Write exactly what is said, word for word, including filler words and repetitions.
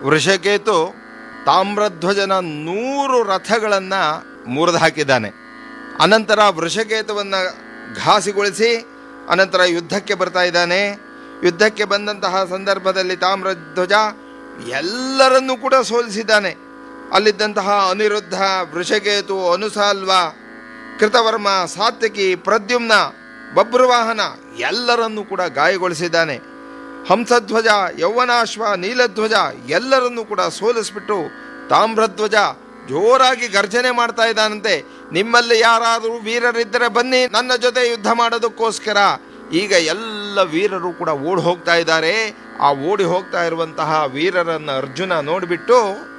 ವೃಷಕೇತು ತಾಮ್ರಧ್ವಜನ ನೂರು ರಥಗಳನ್ನು ಮುರಿದು ಹಾಕಿದ್ದಾನೆ. ಅನಂತರ ವೃಷಕೇತುವನ್ನು ಘಾಸಿಗೊಳಿಸಿ ಅನಂತರ ಯುದ್ಧಕ್ಕೆ ಬರ್ತಾ ಇದ್ದಾನೆ. ಯುದ್ಧಕ್ಕೆ ಬಂದಂತಹ ಸಂದರ್ಭದಲ್ಲಿ ತಾಮ್ರಧ್ವಜ ಎಲ್ಲರನ್ನೂ ಕೂಡ ಸೋಲಿಸಿದ್ದಾನೆ. ಅಲ್ಲಿದ್ದಂತಹ ಅನಿರುದ್ಧ, ವೃಷಕೇತು, ಅನುಸಾಲ್ವ, ಕೃತವರ್ಮ, ಸಾತ್ಯಕಿ, ಪ್ರದ್ಯುಮ್ನ, ಬಭ್ರುವಾಹನ ಎಲ್ಲರನ್ನೂ ಕೂಡ ಗಾಯಗೊಳಿಸಿದ್ದಾನೆ. ಹಂಸಧ್ವಜ, ಯೌವನಾಶ್ವ, ನೀಲಧ್ವಜ ಎಲ್ಲರನ್ನೂ ಕೂಡ ಸೋಲಿಸ್ಬಿಟ್ಟು ತಾಮ್ರಧ್ವಜ ಜೋರಾಗಿ ಗರ್ಜನೆ ಮಾಡ್ತಾ ಇದ್ದಾನಂತೆ, ನಿಮ್ಮಲ್ಲಿ ಯಾರಾದರೂ ವೀರರಿದ್ದರೆ ಬನ್ನಿ ನನ್ನ ಜೊತೆ ಯುದ್ಧ ಮಾಡೋದಕ್ಕೋಸ್ಕರ. ಈಗ ಎಲ್ಲ ವೀರರು ಕೂಡ ಓಡಿ ಹೋಗ್ತಾ ಇದ್ದಾರೆ. ಆ ಓಡಿ ಹೋಗ್ತಾ ಇರುವಂತಹ ವೀರರನ್ನು ಅರ್ಜುನ ನೋಡಿಬಿಟ್ಟು